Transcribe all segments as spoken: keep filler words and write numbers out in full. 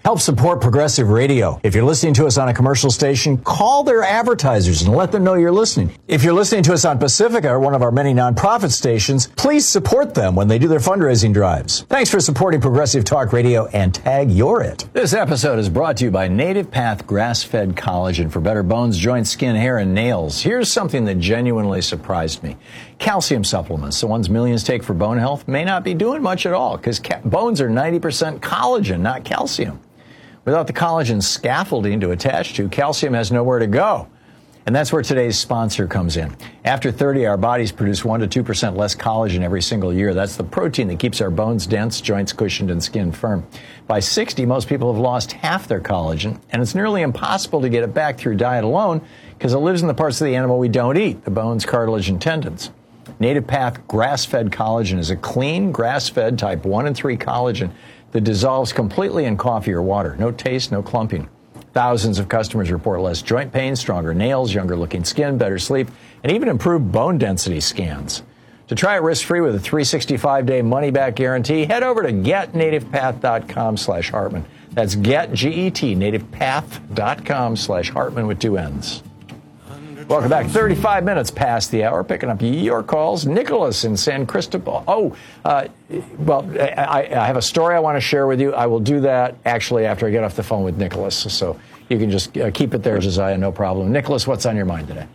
Help support Progressive Radio. If you're listening to us on a commercial station, call their advertisers and let them know you're listening. If you're listening to us on Pacifica or one of our many nonprofit stations, please support them when they do their fundraising drives. Thanks for supporting Progressive Talk Radio and tag You're It. This episode is brought to you by Native Path Grass-Fed Collagen for better bones, joints, skin, hair, and nails. Here's something that genuinely surprised me. Calcium supplements, the ones millions take for bone health, may not be doing much at all because ca- bones are ninety percent collagen, not calcium. Without the collagen scaffolding to attach to, calcium has nowhere to go. And that's where today's sponsor comes in. After thirty, our bodies produce one to two percent less collagen every single year. That's the protein that keeps our bones dense, joints cushioned, and skin firm. By sixty, most people have lost half their collagen, and it's nearly impossible to get it back through diet alone because it lives in the parts of the animal we don't eat, the bones, cartilage, and tendons. Native Path Grass-Fed Collagen is a clean, grass-fed type one and three collagen that dissolves completely in coffee or water. No taste, no clumping. Thousands of customers report less joint pain, stronger nails, younger-looking skin, better sleep, and even improved bone density scans. To try it risk-free with a three hundred sixty-five day money-back guarantee, head over to getnativepath.com slash Hartman. That's get, G E T, nativepath.com slash Hartman with two N's. Welcome back. thirty-five minutes past the hour, picking up your calls. Nicholas in San Cristobal. Oh, uh, well, I, I have a story I want to share with you. I will do that, actually, after I get off the phone with Nicholas. So you can just uh, keep it there, Josiah, no problem. Nicholas, what's on your mind today?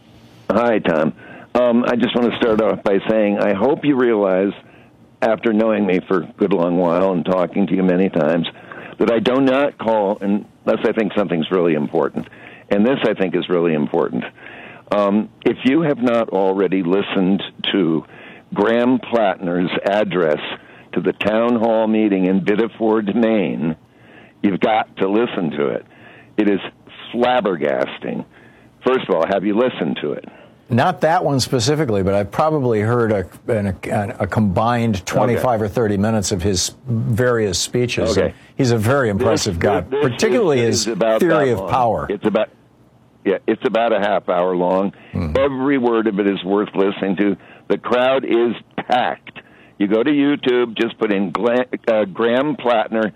Hi, Tom. Um, I just want to start off by saying I hope you realize, after knowing me for a good long while and talking to you many times, that I do not call unless I think something's really important. And this, I think, is really important. Um, if you have not already listened to Graham Plattner's address to the town hall meeting in Biddeford, Maine, you've got to listen to it. It is flabbergasting. First of all, have you listened to it? Not that one specifically, but I've probably heard a, a, a combined twenty-five okay. or thirty minutes of his various speeches. Okay. He's a very impressive this, guy, this, particularly this his about theory of long. power. It's about, yeah, it's about a half hour long. Mm. Every word of it is worth listening to. The crowd is packed. You go to YouTube, just put in Gla- uh, Graham Plattner,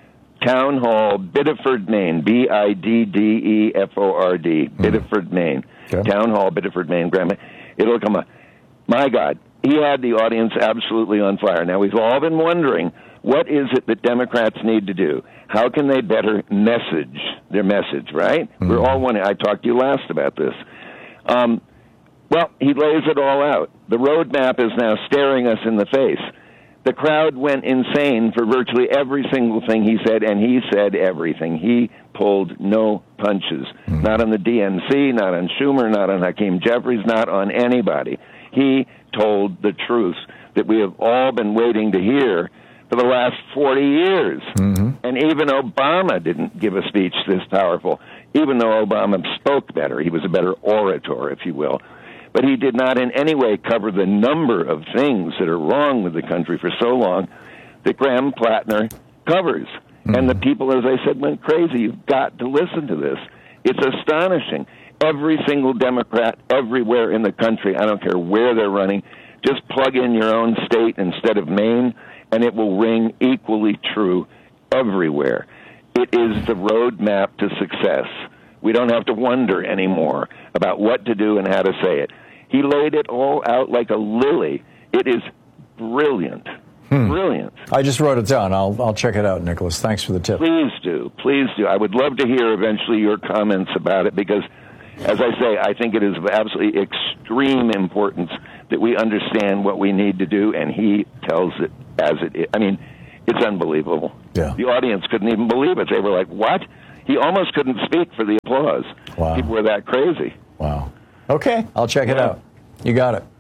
Town Hall, Biddeford, Maine, B I D D E F O R D, mm. Biddeford, Maine. Okay. Town Hall, Biddeford, Maine, Graham. It'll come up. My God, he had the audience absolutely on fire. Now, we've all been wondering, what is it that Democrats need to do? How can they better message their message, right? Mm-hmm. We're all wondering. I talked to you last about this. Um, well, he lays it all out. The roadmap is now staring us in the face. The crowd went insane for virtually every single thing he said, and he said everything. He pulled no punches. Mm-hmm. Not on the D N C, not on Schumer, not on Hakeem Jeffries, not on anybody. He told the truth that we have all been waiting to hear for the last forty years. Mm-hmm. And even Obama didn't give a speech this powerful, even though Obama spoke better. He was a better orator, if you will. But he did not in any way cover the number of things that are wrong with the country for so long that Graham Plattner covers. Mm-hmm. And the people, as I said, went crazy. You've got to listen to this. It's astonishing. Every single Democrat everywhere in the country, I don't care where they're running, just plug in your own state instead of Maine, and it will ring equally true everywhere. It is the roadmap to success. We don't have to wonder anymore about what to do and how to say it. He laid it all out like a lily. It is brilliant. Hmm. Brilliant. I just wrote it down. I'll I'll check it out, Nicholas. Thanks for the tip. Please do. Please do. I would love to hear eventually your comments about it because, as I say, I think it is of absolutely extreme importance that we understand what we need to do, and he tells it as it is. I mean, it's unbelievable. Yeah. The audience couldn't even believe it. They were like, what? He almost couldn't speak for the applause. Wow. People were that crazy. Wow. Okay, I'll check it yeah. out. You got it.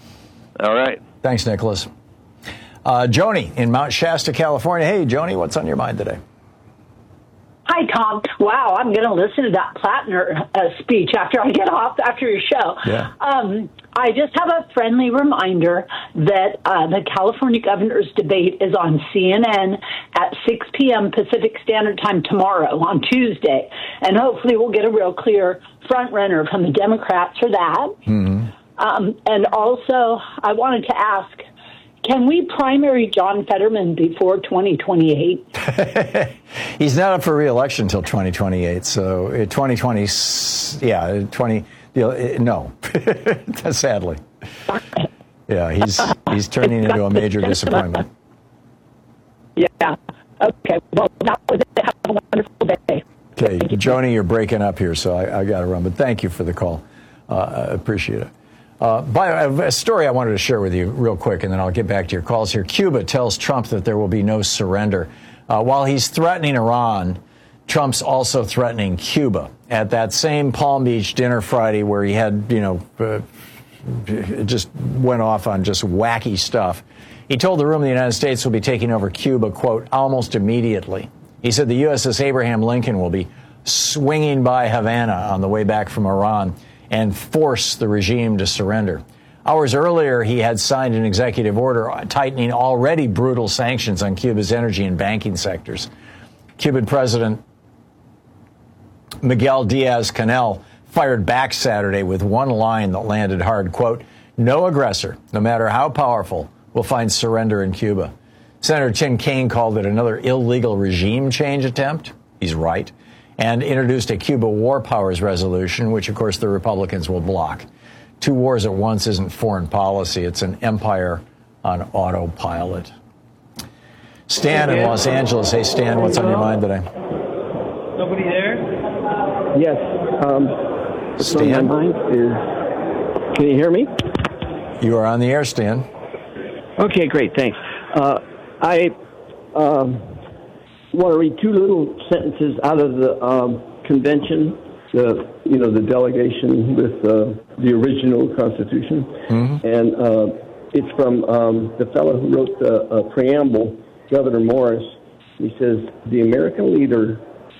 All right. Thanks, Nicholas. Uh, Joni in Mount Shasta, California. Hey, Joni, what's on your mind today? Hi, Tom. Wow, I'm going to listen to that Plattner uh, speech after I get off, after your show. Yeah. Um, I just have a friendly reminder that uh, the California governor's debate is on C N N at six p.m. Pacific Standard Time tomorrow, on Tuesday. And hopefully we'll get a real clear front runner from the Democrats for that. Mm-hmm. Um, and also, I wanted to ask, can we primary John Fetterman before twenty twenty-eight? He's not up for re-election until twenty twenty-eight. So twenty twenty, yeah, twenty. No, sadly. Yeah, he's he's turning into a major disappointment. Yeah. Okay. Well, that was it. Have a wonderful day. Okay, Joni, you're breaking up here, so I, I got to run. But thank you for the call. Uh, I appreciate it. Uh, by a story I wanted to share with you real quick, and then I'll get back to your calls here. Cuba tells Trump that there will be no surrender. Uh, while he's threatening Iran, Trump's also threatening Cuba. At that same Palm Beach dinner Friday where he had, you know, uh, just went off on just wacky stuff, he told the room the United States will be taking over Cuba, quote, almost immediately. He said the U S S Abraham Lincoln will be swinging by Havana on the way back from Iran and force the regime to surrender. Hours earlier, he had signed an executive order tightening already brutal sanctions on Cuba's energy and banking sectors. Cuban President Miguel Diaz-Canel fired back Saturday with one line that landed hard, quote, no aggressor, no matter how powerful, will find surrender in Cuba. Senator Tim Kaine called it another illegal regime change attempt. He's right. And introduced a Cuba War Powers resolution, which, of course, the Republicans will block. Two wars at once isn't foreign policy. It's an empire on autopilot. Stan in Los Angeles. Hey, Stan, what's on your mind today? Nobody there? Yes. Um, what's Stan? on my mind is, can you hear me? You are on the air, Stan. Okay, great. Thanks. Uh, I um, want to read two little sentences out of the um, convention, the you know the delegation with uh, the original Constitution, mm-hmm. and uh, it's from um, the fellow who wrote the uh, preamble, Governor Morris. He says the American leader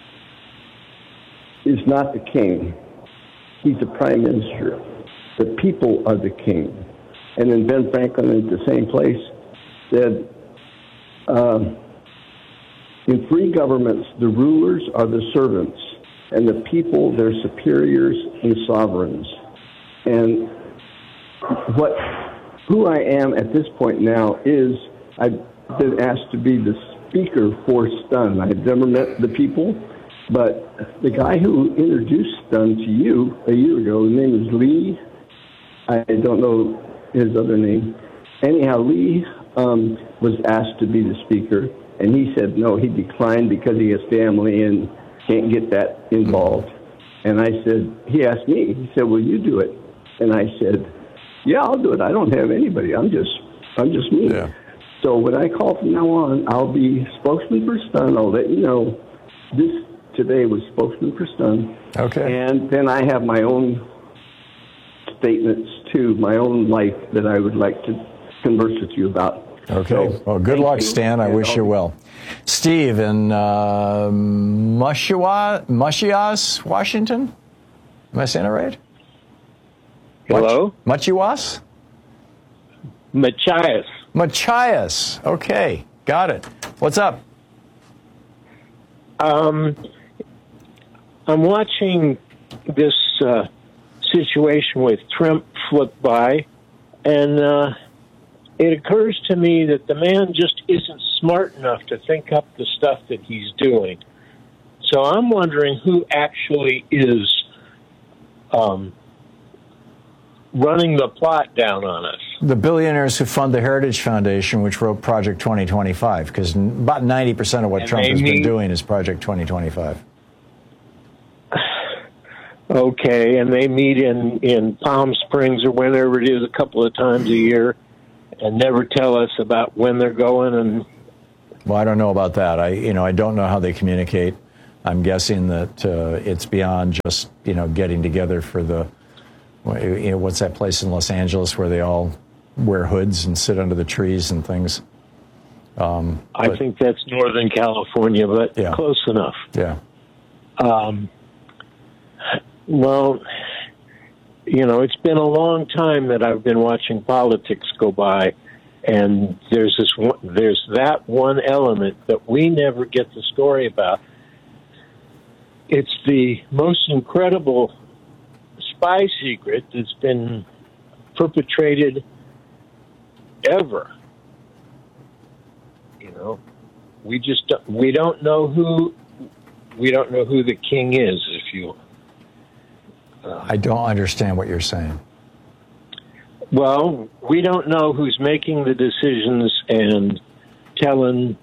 is not the king; he's the prime minister. The people are the king. And then Ben Franklin, at the same place, said, um, in free governments, the rulers are the servants, and the people their superiors and sovereigns. And what, who I am at this point now is I've been asked to be the speaker for Stun. I've never met the people, but the guy who introduced Stun to you a year ago, his name is Lee. I don't know his other name. Anyhow, Lee um, was asked to be the speaker, and he said no, he declined because he has family and can't get that involved. And I said, he asked me, he said, will you do it? And I said, yeah, I'll do it. I don't have anybody. I'm just, I'm just me. Yeah. So when I call from now on, I'll be spokesman for Stun. I'll let you know this today was spokesman for Stun. Okay. And then I have my own statements to my own life that I would like to converse with you about. Okay. So, well, good luck, Stan. I wish you well. Steve in uh, Mushiwa, Mushias, Washington. Am I saying it right? Hello? Machiwas? Machias. Machias. Okay. Got it. What's up? Um, I'm watching this uh, situation with Trump flip by, and uh, it occurs to me that the man just isn't smart enough to think up the stuff that he's doing. So I'm wondering who actually is um, running the plot down on us. The billionaires who fund the Heritage Foundation, which wrote Project twenty twenty-five, because about ninety percent of what and Trump has mean- been doing is Project twenty twenty-five. Okay, and they meet in, in Palm Springs or wherever it is a couple of times a year and never tell us about when they're going. And well, I don't know about that. I, you know, I don't know how they communicate. I'm guessing that uh, it's beyond just, you know, getting together for the, you know, what's that place in Los Angeles where they all wear hoods and sit under the trees and things. Um, I but, think that's Northern California, but yeah. Close enough. Yeah. Um, well, you know, it's been a long time that I've been watching politics go by, and there's this one, there's that one element that we never get the story about. It's the most incredible spy secret that's been perpetrated ever. You know, we just don't, we don't know who we don't know who the king is. If you, uh, I don't understand what you're saying. Well, we don't know who's making the decisions and telling.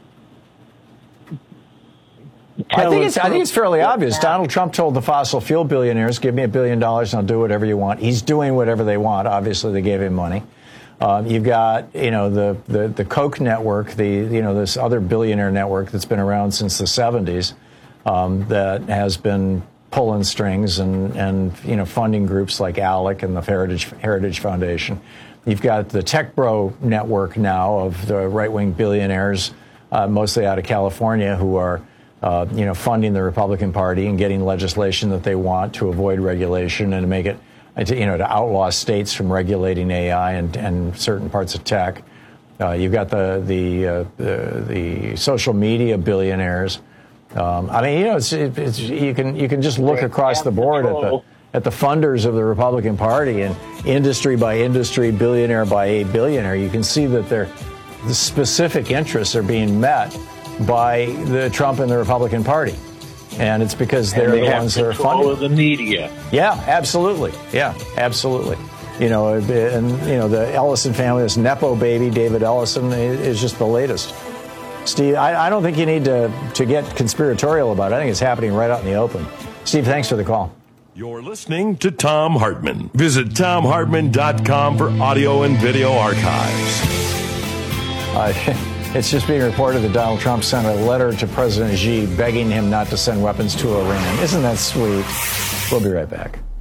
I think it's I think it's fairly obvious. Donald Trump told the fossil fuel billionaires, "Give me a billion dollars and I'll do whatever you want." He's doing whatever they want. Obviously, they gave him money. Um, you've got, you know, the, the, the Koch network, the, you know, this other billionaire network that's been around since the seventies, um, that has been pulling strings and, and, you know, funding groups like ALEC and the Heritage, Heritage Foundation. You've got the Tech Bro network now of the right-wing billionaires, uh, mostly out of California, who are, uh, you know, funding the Republican Party and getting legislation that they want to avoid regulation and to make it, to, you know, to outlaw states from regulating A I and, and certain parts of tech. Uh, you've got the the, uh, the the social media billionaires. Um, I mean, you know, it's, it's, you can you can just look across the board at the at the funders of the Republican Party and industry by industry, billionaire by a billionaire. You can see that their the specific interests are being met by the Trump and the Republican Party. And it's because they're they the ones that are funding. Of the media. Yeah, absolutely. Yeah, absolutely. You know, and you know the Ellison family, this nepo baby, David Ellison, is just the latest. Steve, I, I don't think you need to to get conspiratorial about it. I think it's happening right out in the open. Steve, thanks for the call. You're listening to Thom Hartmann. Visit thom hartmann dot com for audio and video archives. Uh, It's just being reported that Donald Trump sent a letter to President Xi begging him not to send weapons to Iran. Isn't that sweet? We'll be right back.